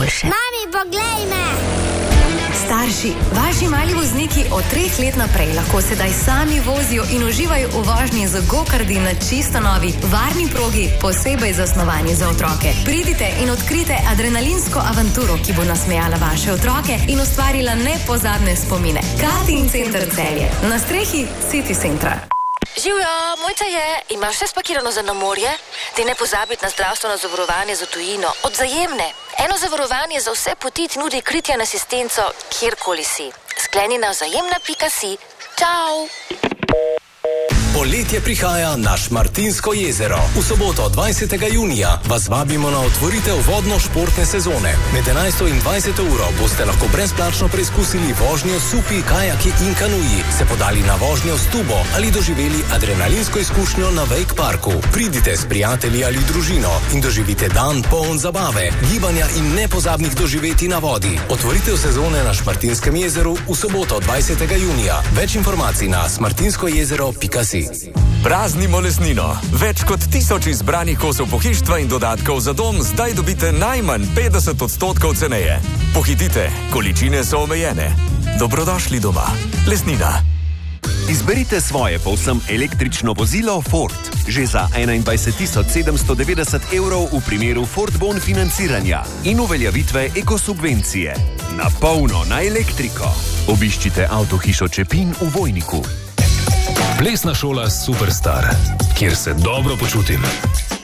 najboljše. Mami, poglej me! Starši, vaši mali vozniki od 3 let naprej lahko sedaj sami vozijo in uživajo v vožnji z go-kardi na čisto novi, varni progi, posebej zasnovani za otroke. Pridite in odkrite adrenalinsko avanturo, ki bo nasmejala vaše otroke in ustvarila nepozabne spomine. Karting Center Celje, na strehi City Centra. Živjo, Mojca je, imaš vse spakirano za na morje? Ti ne pozabiti na zdravstveno zavarovanje za tujino, od Vzajemne. Eno zavarovanje za vse poti ti nudi kritje in asistenco, kjerkoli si. Skleni na vzajemna.si. Čau! Poletje prihaja na Šmartinsko jezero. V soboto 20. junija vas vabimo na otvoritev vodno-športne sezone. Med 11. in 20. uro boste lahko brezplačno preizkusili vožnjo s supi, kajaki in kanuji, se podali na vožnjo s tubo ali doživeli adrenalinsko izkušnjo na wake parku. Pridite s prijatelji ali družino in doživite dan poln zabave, gibanja in nepozabnih doživeti na vodi. Otvoritev sezone na Šmartinskem jezeru v soboto 20. junija. Več informacij na smartinskojezero.si. Praznimo lesnino. Več kot 1000 izbranih kosov pohištva in dodatkov za dom zdaj dobite najmanj 50% ceneje. Pohitite, količine so omejene. Dobrodošli doma. Lesnina. Izberite svoje povsem električno vozilo Ford. Že za 21.790 evrov v primeru Ford Bon financiranja in uveljavitve ekosubvencije. Na polno na elektriko. Obiščite avtohišo Čepin v Vojniku. Plesna šola Superstar, kjer se dobro počutim.